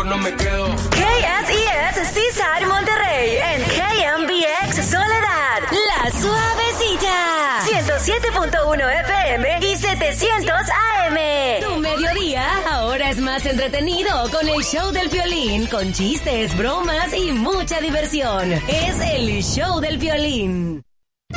no me quedo. KSES Seaside Monterrey en KMBX Soledad, La Suavecita, 107.1 FM y 700 AM. Tu mediodía ahora es más entretenido con el show del Piolín, con chistes, bromas y mucha diversión. Es el show del Piolín.